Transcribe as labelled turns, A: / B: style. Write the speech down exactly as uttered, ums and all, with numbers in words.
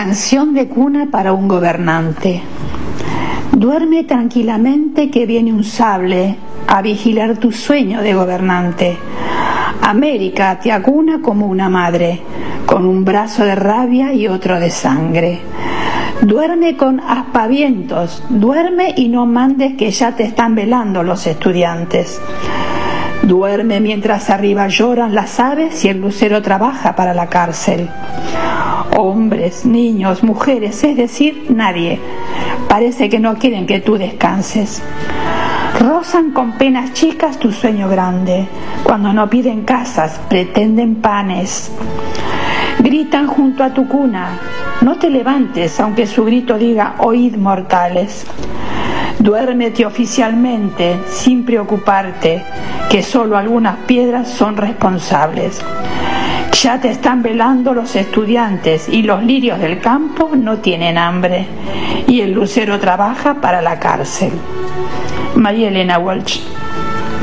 A: Canción de cuna para un gobernante. Duerme tranquilamente que viene un sable a vigilar tu sueño de gobernante. América te acuna como una madre, con un brazo de rabia y otro de sangre. Duerme con aspavientos, duerme y no mandes que ya te están velando los estudiantes. Duerme mientras arriba lloran las aves y el lucero trabaja para la cárcel. Hombres, niños, mujeres, es decir, nadie. Parece que no quieren que tú descanses. Rozan con penas chicas tu sueño grande. Cuando no piden casas, pretenden panes. Gritan junto a tu cuna. No te levantes, aunque su grito diga, oíd mortales. Duérmete oficialmente, sin preocuparte, que solo algunas piedras son responsables. Ya te están velando los estudiantes y los lirios del campo no tienen hambre. Y el lucero trabaja para la cárcel. María Elena Walsh.